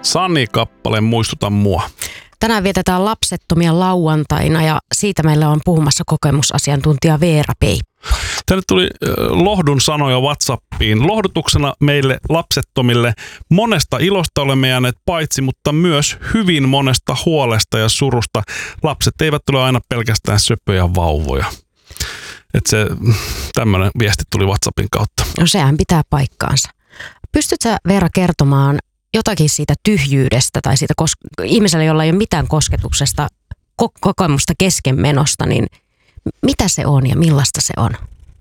Sani-kappale Muistuta mua. Tänään vietetään lapsettomia lauantaina ja siitä meillä on puhumassa kokemusasiantuntija Veera Peippo. Tänne tuli lohdun sanoja WhatsAppiin. Lohdutuksena meille lapsettomille monesta ilosta olemme jääneet paitsi, mutta myös hyvin monesta huolesta ja surusta. Lapset eivät ole aina pelkästään söpöjä vauvoja. Että se tämmöinen viesti tuli WhatsAppin kautta. No sehän pitää paikkaansa. Pystytkö Veera kertomaan jotakin siitä tyhjyydestä tai siitä ihmiselle, jolla ei ole mitään kosketuksesta, kokemusta keskenmenosta, niin mitä se on ja millaista se on?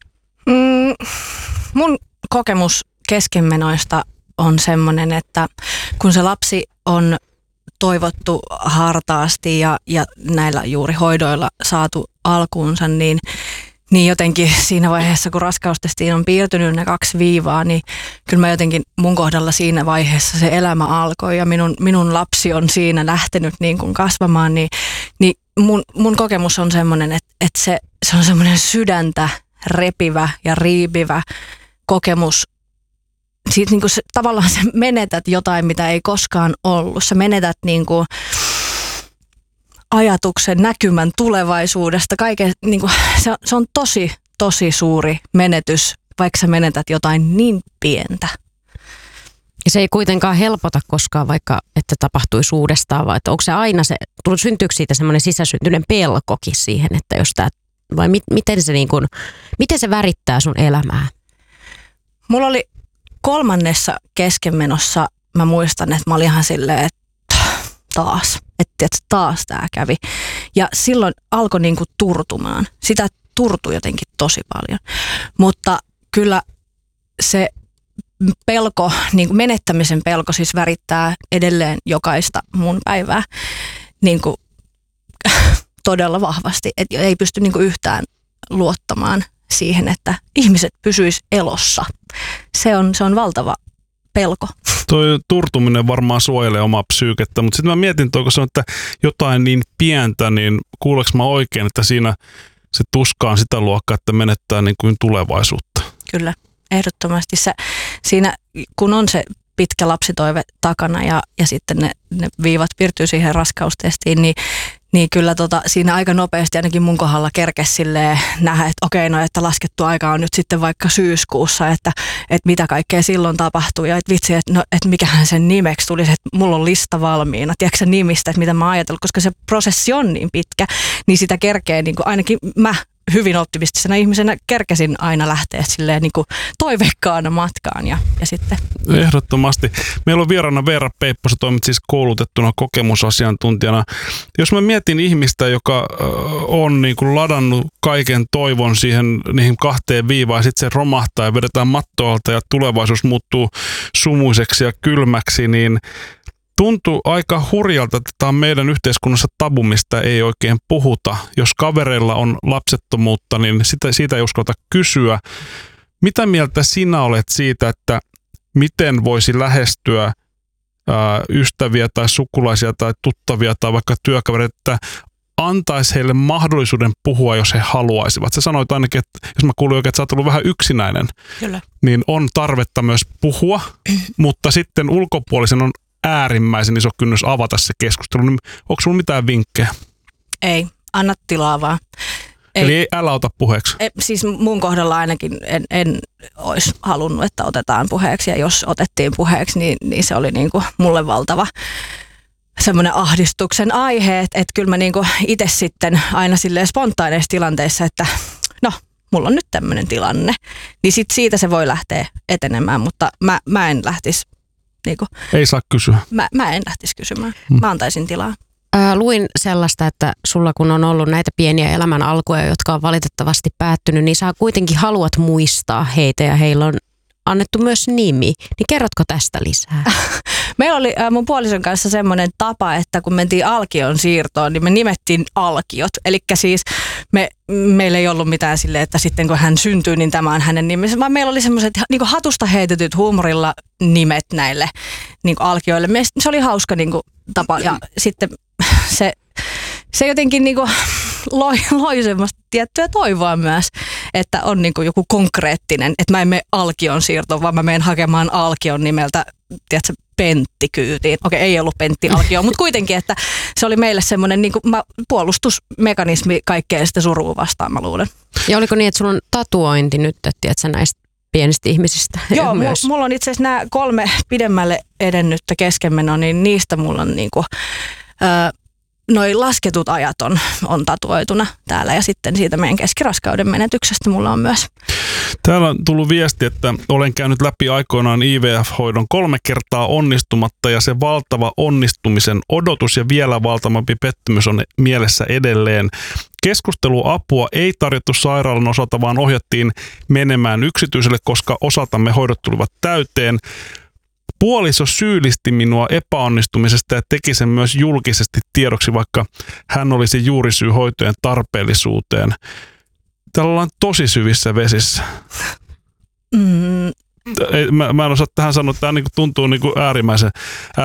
Mun kokemus keskenmenoista on semmoinen, että kun se lapsi on toivottu hartaasti ja näillä juuri hoidoilla saatu alkuunsa, niin jotenkin siinä vaiheessa, kun raskaustestiin on piirtynyt ne 2 viivaa, niin kyllä mä jotenkin mun kohdalla siinä vaiheessa se elämä alkoi ja minun lapsi on siinä lähtenyt niin kuin kasvamaan, niin mun kokemus on semmoinen, että se on semmoinen sydäntä repivä ja riipivä kokemus. Siitä niin kuin tavallaan sä menetät jotain, mitä ei koskaan ollut. Sä menetät niin kuin ajatuksen, näkymän tulevaisuudesta. Kaiken, niin kuin, se on tosi suuri menetys, vaikka sä menetät jotain niin pientä. Ja se ei kuitenkaan helpota koskaan, vaikka että tapahtuisi uudestaan, vai onko se aina syntyykö siitä semmoinen sisäsyntyinen pelkokin siihen, että jos tämä, vai miten se värittää sun elämää? Mulla oli 3. keskenmenossa, mä muistan, että mä olin ihan silleen, että taas tää kävi. Ja silloin alkoi niinku turtumaan. Sitä turtui jotenkin tosi paljon. Mutta kyllä se pelko, niinku menettämisen pelko siis värittää edelleen jokaista mun päivää niinku todella vahvasti. Et ei pysty niinku yhtään luottamaan siihen, että ihmiset pysyis elossa. Se on valtava pelko. Toi turtuminen varmaan suojelee omaa psyykettä, mutta sitten mä mietin, kun se on, että jotain niin pientä, niin kuuleeko mä oikein, että siinä se tuska on sitä luokkaa, että menettää niin kuin tulevaisuutta? Kyllä, ehdottomasti. Siinä, kun on se pitkä lapsitoive takana ja sitten ne viivat piirtyy siihen raskaustestiin, niin kyllä siinä aika nopeasti ainakin mun kohdalla kerkesi silleen nähdä, että okei, no että laskettu aika on nyt sitten vaikka syyskuussa, että mitä kaikkea silloin tapahtuu ja että vitsi, että mikähän sen nimeksi tulisi, että mulla on lista valmiina, tiedätkö nimistä, että mitä mä oon ajatellut, koska se prosessi on niin pitkä, niin sitä kerkee niin kuin ainakin mä hyvin optimistisena ihmisenä kerkesin aina lähteä silleen niin kuin toiveikkaana matkaan ja sitten. Ehdottomasti. Meillä on vieraana Veera Peippo, sä toimit siis koulutettuna kokemusasiantuntijana. Jos mä mietin ihmistä, joka on niin kuin ladannut kaiken toivon niihin 2 viivaan ja sitten se romahtaa ja vedetään mattoalta ja tulevaisuus muuttuu sumuiseksi ja kylmäksi, niin tuntuu aika hurjalta, että tämä on meidän yhteiskunnassa tabu, mistä ei oikein puhuta. Jos kavereilla on lapsettomuutta, niin siitä ei uskota kysyä. Mitä mieltä sinä olet siitä, että miten voisi lähestyä ystäviä tai sukulaisia tai tuttavia tai vaikka työkavereita, että antaisi heille mahdollisuuden puhua, jos he haluaisivat? Sä sanoit ainakin, että jos mä kuulin oikein, että sä oot ollut vähän yksinäinen, Kyllä. niin on tarvetta myös puhua, mutta sitten ulkopuolisen on äärimmäisen iso kynnys avata se keskustelu. Niin onko sulla mitään vinkkejä? Ei, anna tilaa vaan. Eli älä ota puheeksi? Siis mun kohdalla ainakin en olisi halunnut, että otetaan puheeksi ja jos otettiin puheeksi, niin se oli niinku mulle valtava semmoinen ahdistuksen aihe, että kyllä mä niinku itse sitten aina silleen spontaaneissa tilanteissa, että no, mulla on nyt tämmöinen tilanne, niin sit siitä se voi lähteä etenemään, mutta mä en lähtisi niinku, ei saa kysyä. Mä en lähtisi kysymään. Mä antaisin tilaa. Luin sellaista, että sulla kun on ollut näitä pieniä elämän alkuja, jotka on valitettavasti päättynyt, niin sä kuitenkin haluat muistaa heitä ja heillä on annettu myös nimi. Niin kerrotko tästä lisää? Meillä oli mun puolison kanssa semmoinen tapa, että kun mentiin Alkion siirtoon, niin me nimettiin Alkiot. Eli siis meillä ei ollut mitään silleen, että sitten kun hän syntyy, niin tämä on hänen nimensä. Vaan meillä oli semmoiset niin hatusta heitetyt huumorilla nimet näille niin Alkioille. Se oli hauska niin tapa ja sitten se jotenkin niin loi semmoista tiettyä toivoa myös, että on niin kuin joku konkreettinen, että mä en mene Alkion siirtoon, vaan mä menen hakemaan Alkion nimeltä, tiedätkö, Pentti kyytiin. Okei, ei ollut Pentti Alkio, mutta kuitenkin, että se oli meille semmoinen niin kuin puolustusmekanismi kaikkea sitä surua vastaan, mä luulen. Ja oliko niin, että sulla on tatuointi nyt, että näistä pienistä ihmisistä? Joo, mulla on itse asiassa nämä 3 pidemmälle edennyttä keskenmenoa, niin niistä mulla on niinku, noi lasketut ajat on tatuoituna täällä ja sitten siitä meidän keskiraskauden menetyksestä mulla on myös. Täällä on tullut viesti, että olen käynyt läpi aikoinaan IVF-hoidon 3 kertaa onnistumatta ja se valtava onnistumisen odotus ja vielä valtavampi pettymys on mielessä edelleen. Keskusteluapua ei tarjottu sairaalan osalta, vaan ohjattiin menemään yksityiselle, koska osaltamme hoidot tulivat täyteen. Puoliso syyllisti minua epäonnistumisesta ja teki sen myös julkisesti tiedoksi, vaikka hän olisi juurisyy hoitojen tarpeellisuuteen. Täällä ollaan tosi syvissä vesissä. Mä en osaa tähän sanoa, että tämä tuntuu äärimmäisen